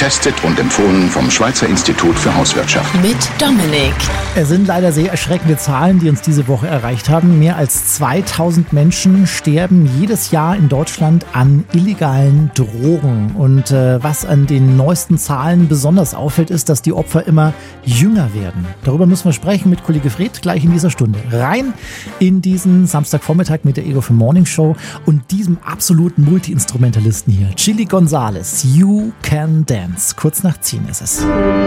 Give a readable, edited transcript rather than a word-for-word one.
Getestet und empfohlen vom Schweizer Institut für Hauswirtschaft. Mit Dominik. Es sind leider sehr erschreckende Zahlen, die uns diese Woche erreicht haben. Mehr als 2000 Menschen sterben jedes Jahr in Deutschland an illegalen Drogen. Und was an den neuesten Zahlen besonders auffällt, ist, dass die Opfer immer jünger werden. Darüber müssen wir sprechen mit Kollege Fred gleich in dieser Stunde. Rein in diesen Samstagvormittag mit der Ego für Morning Show und diesem absoluten Multi-Instrumentalisten hier. Chili Gonzales, You Can Dance. Kurz nach 10 ist es.